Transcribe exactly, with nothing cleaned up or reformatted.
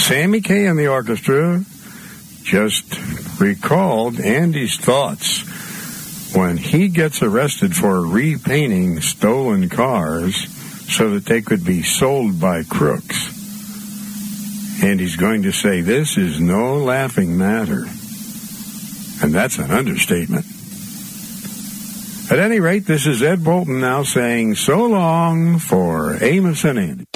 Sammy Kaye and the orchestra just recalled Andy's thoughts when he gets arrested for repainting stolen cars so that they could be sold by crooks. And he's going to say, this is no laughing matter. And that's an understatement. At any rate, this is Ed Bolton now saying so long for Amos and Andy.